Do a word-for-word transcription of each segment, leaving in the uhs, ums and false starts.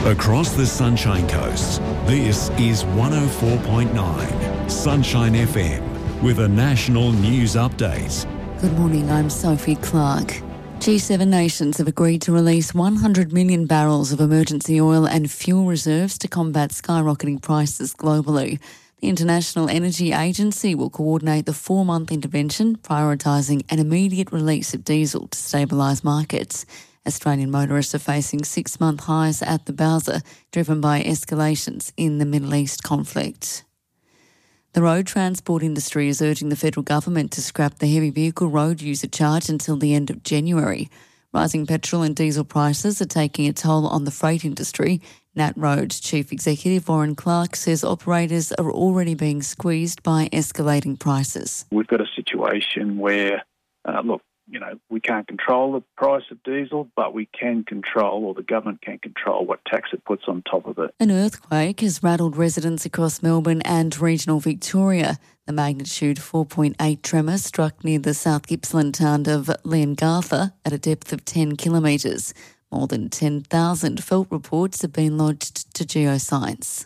Across the Sunshine Coast, this is one oh four point nine Sunshine F M with a national news update. Good morning, I'm Sophie Clark. G seven nations have agreed to release one hundred million barrels of emergency oil and fuel reserves to combat skyrocketing prices globally. The International Energy Agency will coordinate the four-month intervention, prioritising an immediate release of diesel to stabilise markets. Australian motorists are facing six-month highs at the bowser, driven by escalations in the Middle East conflict. The road transport industry is urging the federal government to scrap the heavy vehicle road user charge until the end of January. Rising petrol and diesel prices are taking a toll on the freight industry. Nat Road's Chief Executive Warren Clark says operators are already being squeezed by escalating prices. We've got a situation where, uh, look, you know, we can't control the price of diesel, but we can control, or the government can control, what tax it puts on top of it. An earthquake has rattled residents across Melbourne and regional Victoria. The magnitude four point eight tremor struck near the South Gippsland town of Leongatha at a depth of ten kilometres. More than ten thousand felt reports have been lodged to Geoscience.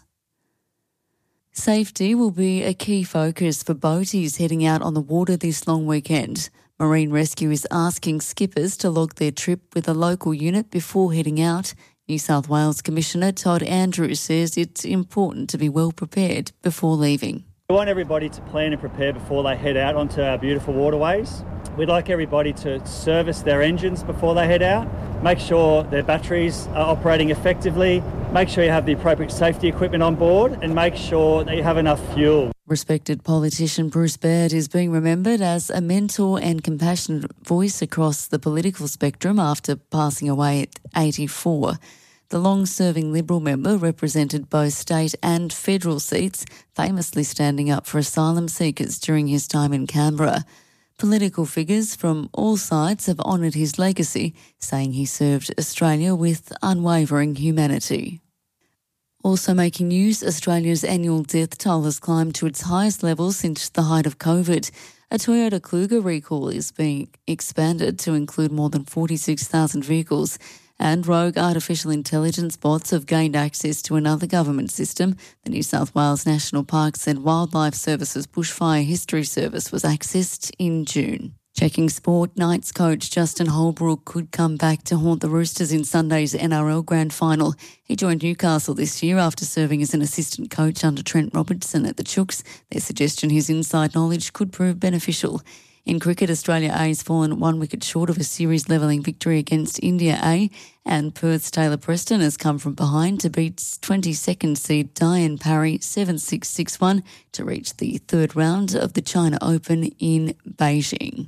Safety will be a key focus for boaties heading out on the water this long weekend. Marine Rescue is asking skippers to log their trip with a local unit before heading out. New South Wales Commissioner Todd Andrews says it's important to be well prepared before leaving. We want everybody to plan and prepare before they head out onto our beautiful waterways. We'd like everybody to service their engines before they head out, make sure their batteries are operating effectively, make sure you have the appropriate safety equipment on board, and make sure that you have enough fuel. Respected politician Bruce Baird is being remembered as a mentor and compassionate voice across the political spectrum after passing away at eighty-four. The long-serving Liberal member represented both state and federal seats, famously standing up for asylum seekers during his time in Canberra. Political figures from all sides have honoured his legacy, saying he served Australia with unwavering humanity. Also making news, Australia's annual death toll has climbed to its highest level since the height of COVID. A Toyota Kluger recall is being expanded to include more than forty-six thousand vehicles, and rogue artificial intelligence bots have gained access to another government system. The New South Wales National Parks and Wildlife Service's Bushfire History Service was accessed in June. Checking sport, Knights coach Justin Holbrook could come back to haunt the Roosters in Sunday's N R L Grand Final. He joined Newcastle this year after serving as an assistant coach under Trent Robertson at the Chooks. Their suggestion his inside knowledge could prove beneficial. In cricket, Australia A has fallen one wicket short of a series levelling victory against India A, and Perth's Taylor Preston has come from behind to beat twenty-second seed Diane Parry seven six six one to reach the third round of the China Open in Beijing.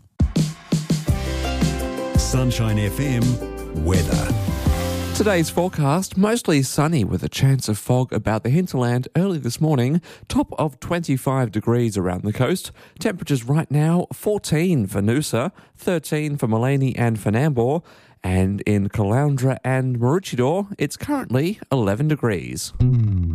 Sunshine F M weather. Today's forecast, mostly sunny with a chance of fog about the hinterland early this morning, top of twenty-five degrees around the coast. Temperatures right now, fourteen for Noosa, thirteen for Maleny and for Nambour, and in Caloundra and Maroochydore, it's currently eleven degrees.